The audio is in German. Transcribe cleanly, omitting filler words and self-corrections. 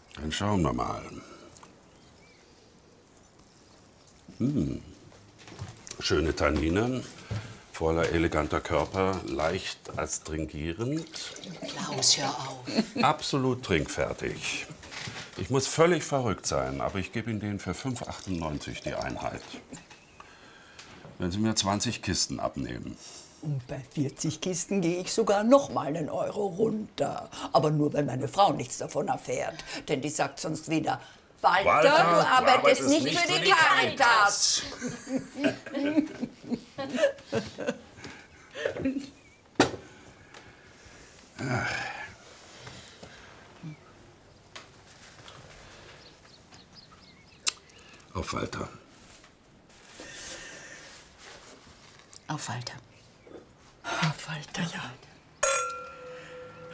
Dann schauen wir mal. Schöne Tanninen, voller eleganter Körper, leicht astringierend. Klaus, hör auf. Absolut trinkfertig. Ich muss völlig verrückt sein, aber ich gebe Ihnen den für 5,98 die Einheit. Wenn Sie mir 20 Kisten abnehmen. Und bei 40 Kisten gehe ich sogar noch mal einen Euro runter. Aber nur, wenn meine Frau nichts davon erfährt. Denn die sagt sonst wieder, Walter, du arbeitest nicht für die Caritas. Auf Walter. Auf Walter. Walter, ja.